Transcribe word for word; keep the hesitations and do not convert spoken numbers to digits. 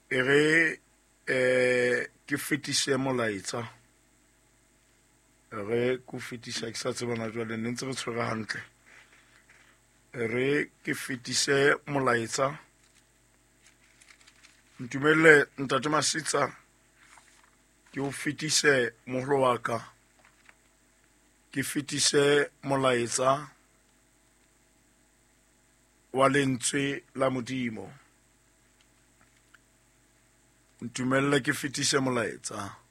e re eh ke fetise molaetsa re ku fetisa ke sa tsebana jwale ne ntse re tshwere hantle re ke fetise molaetsa ntumelle ntate Masitsa ke o fetise mohlo wa ka ke fetise molaetsa wa lentswe la Modimo ntumelle ke fetise molaetsa